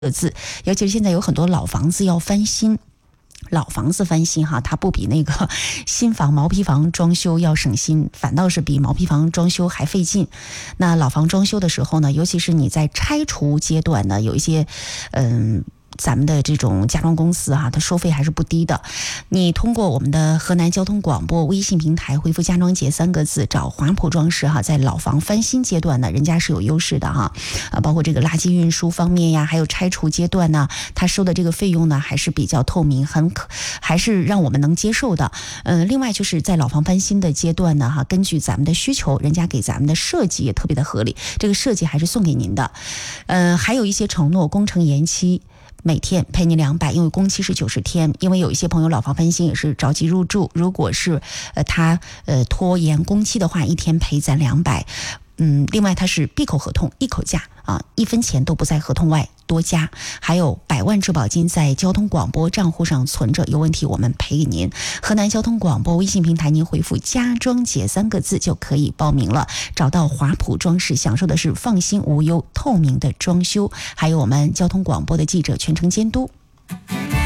字，尤其是现在有很多老房子要翻新。老房子翻新哈，它不比那个新房毛坯房装修要省心，反倒是比毛坯房装修还费劲。那老房装修的时候呢，尤其是你在拆除阶段呢，有一些咱们的这种家装公司它收费还是不低的。你通过我们的河南交通广播微信平台回复家装节3个字，找华普装饰在老房翻新阶段呢，人家是有优势的包括这个垃圾运输方面呀，还有拆除阶段呢，他收的这个费用呢还是比较透明，还是让我们能接受的。另外就是在老房翻新的阶段呢根据咱们的需求，人家给咱们的设计也特别的合理，这个设计还是送给您的。还有一些承诺，工程延期每天赔你200，因为工期是90天。因为有一些朋友老房翻新也是着急入住，如果是他拖延工期的话，一天赔咱200。另外它是闭口合同，一口价1分钱都不在合同外多加。还有100万质保金在交通广播账户上存着，有问题我们赔给您。河南交通广播微信平台，您回复家装节3个字就可以报名了，找到华普装饰，享受的是放心无忧透明的装修，还有我们交通广播的记者全程监督。